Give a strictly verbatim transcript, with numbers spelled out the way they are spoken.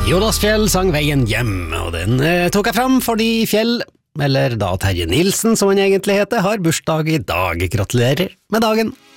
Jonas Fjell sang Veien hjem, og den eh, tok jeg fram fordi Fjell, eller da Terje Nilsen som han egentlig heter, har bursdag i dag. Gratulerer med dagen.